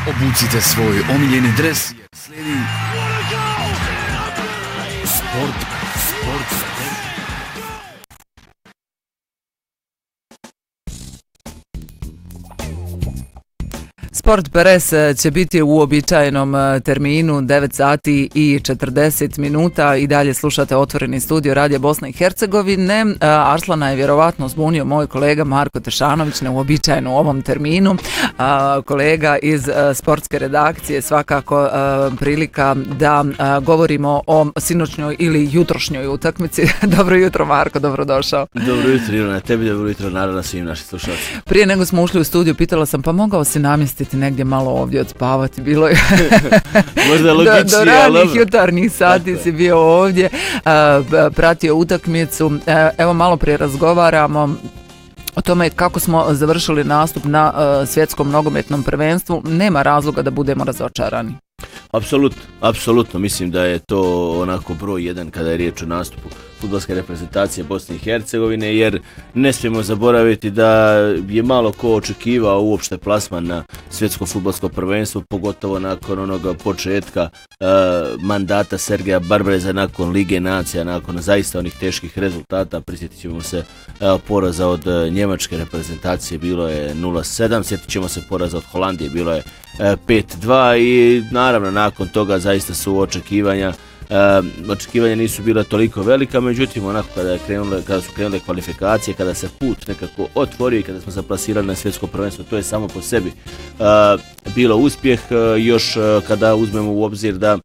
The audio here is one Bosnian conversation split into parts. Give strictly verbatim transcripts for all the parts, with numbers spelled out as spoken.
Obucite svoj omiljeni dres jer slijedi Sport, Sport, Sport. Sport Peres će biti u uobičajenom terminu devet sati i četrdeset minuta i dalje slušate Otvoreni studio Radija Bosne i Hercegovine. Arslana je vjerovatno zbunio moj kolega Marko Tešanović neuobičajeno u ovom terminu. Kolega iz sportske redakcije, svakako prilika da govorimo o sinoćnjoj ili jutrošnjoj utakmici. Dobro jutro Marko, dobrodošao. Dobro jutro Ivana, tebi dobro jutro naravno svim našim slušalcima. Prije nego smo ušli u studiju pitala sam pa mogao si namjestiti negdje malo ovdje odspavati, bilo je možda logičnije, do, do ranih jutarnjih sati si bio ovdje, uh, pratio utakmicu. Uh, evo malo prije razgovaramo o tome kako smo završili nastup na uh, svjetskom nogometnom prvenstvu. Nema razloga da budemo razočarani. Apsolutno, apsolutno. Mislim da je to onako broj jedan kada je riječ o nastupu fudbalske reprezentacije Bosne i Hercegovine, jer ne smijemo zaboraviti da je malo ko očekivao uopšte plasman na svjetsko fudbalsko prvenstvo, pogotovo nakon onoga početka uh, mandata Sergeja Barbareza, nakon Lige nacija, nakon zaista onih teških rezultata. Prisjetit ćemo se uh, poraza od uh, njemačke reprezentacije, bilo je nula sedam, sjetit ćemo se poraza od Holandije, bilo je uh, pet dva i naravno nakon toga zaista su očekivanja Uh, očekivanja nisu bila toliko velika, međutim onako kada, je krenule, kada su krenule kvalifikacije, kada se put nekako otvorio i kada smo se plasirali na svjetsko prvenstvo, to je samo po sebi uh, bilo uspjeh, uh, još uh, kada uzmemo u obzir da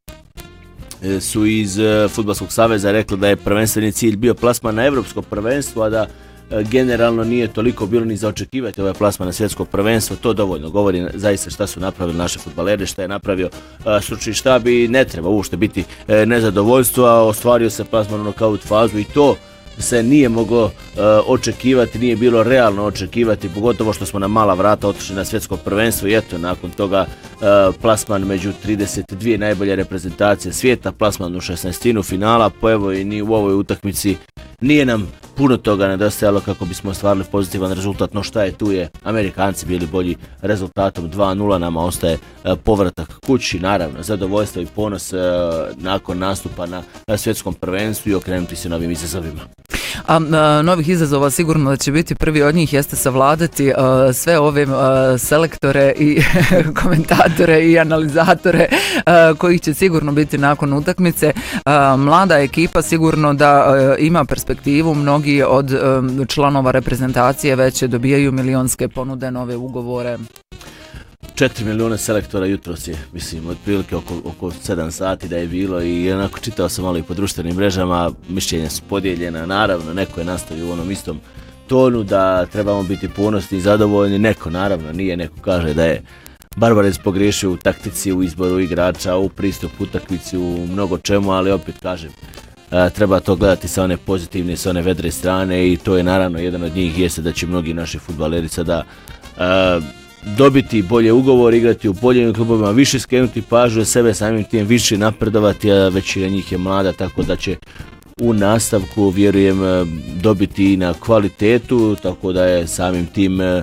uh, su iz uh, Fudbalskog saveza rekli da je prvenstveni cilj bio plasman na evropsko prvenstvo, a da generalno nije toliko bilo ni za očekivati ovaj plasman na svjetsko prvenstvo. To dovoljno govori zaista šta su napravili naše fudbaleri, šta je napravio uh, stručni štab i ne treba uopšte biti uh, nezadovoljstvo, a ostvario se plasman u nokaut fazu i to se nije moglo uh, očekivati, nije bilo realno očekivati, pogotovo što smo na mala vrata otišli na svjetsko prvenstvo i eto nakon toga uh, plasman među trideset dvije najbolje reprezentacije svijeta, plasman u šesnaestinu finala, pa evo i ni u ovoj utakmici nije nam puno toga nedostajalo kako bismo ostvarili pozitivan rezultat, no šta je tu je, Amerikanci bili bolji rezultatom dva nula, nama ostaje uh, povratak kući, naravno zadovoljstvo i ponos uh, nakon nastupa na, na svjetskom prvenstvu i okrenuti se novim izazovima. A, a, novih izazova sigurno da će biti prvi od njih jeste savladati a, sve ove a, selektore i komentatore i analizatore a, kojih će sigurno biti nakon utakmice. A, mlada ekipa sigurno da a, ima perspektivu, mnogi od a, članova reprezentacije već dobijaju milionske ponude, nove ugovore. četiri milijuna selektora jutros je, mislim, otprilike oko, oko sedam sati da je bilo i onako čitao sam malo i po društvenim mrežama, mišljenja su podijeljena, naravno neko je nastavio u onom istom tonu da trebamo biti ponosni i zadovoljni, neko naravno nije, neko kaže da je Barbarez pogriješio u taktici, u izboru igrača, u pristupu utakmici, u mnogo čemu, ali opet kažem, a, treba to gledati sa one pozitivne, sa one vedre strane i to je naravno jedan od njih jeste da će mnogi naši fudbaleri sada a, dobiti bolje ugovor, igrati u boljim klubovima, više skrenuti pažnju sebe, samim tim više napredovati, a većina njih je mlada, tako da će u nastavku, vjerujem, dobiti i na kvalitetu, tako da je samim tim uh,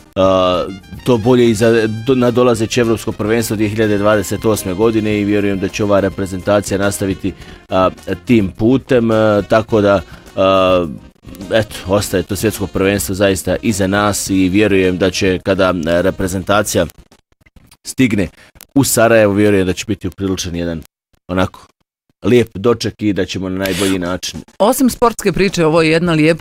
to bolje i za nadolazeće evropsko prvenstvo dvije hiljade dvadeset osme godine i vjerujem da će ova reprezentacija nastaviti uh, tim putem, uh, tako da uh, eto, ostaje to svjetsko prvenstvo zaista iza nas i vjerujem da će kada reprezentacija stigne u Sarajevo, vjerujem da će biti upriličen jedan onako lijep doček i da ćemo na najbolji način. Osim sportske priče, ovo je jedna lijepa